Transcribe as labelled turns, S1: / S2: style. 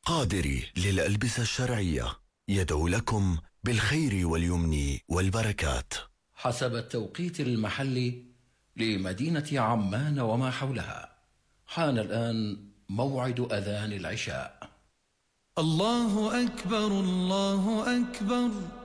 S1: قادري للألبسة الشرعية يدعو لكم بالخير واليمن والبركات.
S2: حسب التوقيت المحلي لمدينة عمان وما حولها، حان الآن موعد أذان العشاء.
S3: الله أكبر الله أكبر.